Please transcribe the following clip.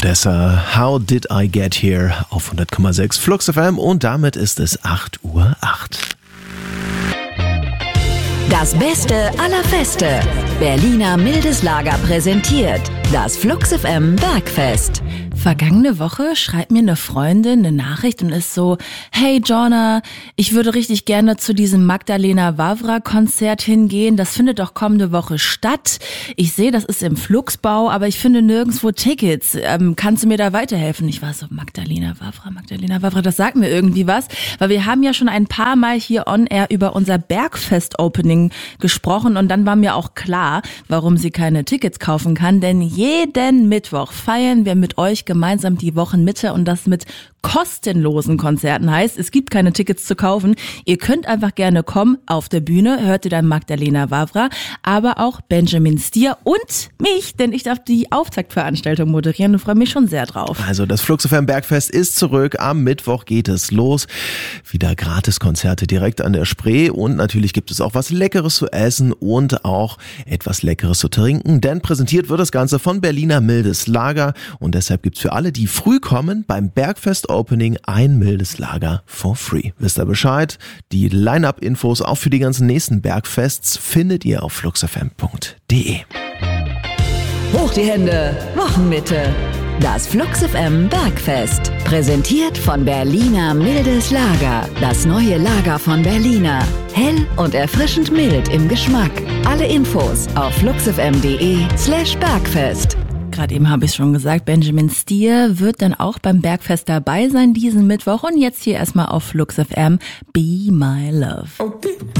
Odessa, How Did I Get Here auf 100,6 Flux FM und damit ist es 8:08 Uhr. Das Beste aller Feste. Berliner Mildes Lager präsentiert das Flux FM Bergfest. Vergangene Woche schreibt mir eine Freundin eine Nachricht und ist so: Hey Jonna, ich würde richtig gerne zu diesem Magdalena Vavra-Konzert hingehen. Das findet doch kommende Woche statt. Ich sehe, das ist im Fluxbau, aber ich finde nirgendwo Tickets. Kannst du mir da weiterhelfen? Ich war so, Magdalena Vavra, das sagt mir irgendwie was. Weil wir haben ja schon ein paar Mal hier on air über unser Bergfest-Opening gesprochen und dann war mir auch klar, warum sie keine Tickets kaufen kann. Denn jeden Mittwoch feiern wir mit euch gemeinsam die Wochenmitte und das mit kostenlosen Konzerten heißt, es gibt keine Tickets zu kaufen. Ihr könnt einfach gerne kommen. Auf der Bühne hört ihr dann Magdalena Vavra, aber auch Benjamin Stier und mich, denn ich darf die Auftaktveranstaltung moderieren und freue mich schon sehr drauf. Also das Flux FM Bergfest ist zurück. Am Mittwoch geht es los. Wieder Gratiskonzerte direkt an der Spree und natürlich gibt es auch was Leckeres zu essen und auch etwas Leckeres zu trinken, denn präsentiert wird das Ganze von Berliner Mildes Lager und deshalb gibt's für alle, die früh kommen, beim Bergfest Opening ein mildes Lager for free. Wisst ihr Bescheid? Die Line-Up-Infos auch für die ganzen nächsten Bergfests findet ihr auf fluxfm.de. Hoch die Hände, Wochenmitte. Das Flux FM Bergfest. Präsentiert von Berliner Mildes Lager. Das neue Lager von Berliner. Hell und erfrischend mild im Geschmack. Alle Infos auf fluxfm.de/Bergfest. Gerade eben habe ich schon gesagt, Benjamin Stier wird dann auch beim Bergfest dabei sein diesen Mittwoch. Und jetzt hier erstmal auf Flux FM, Be My Love. Okay.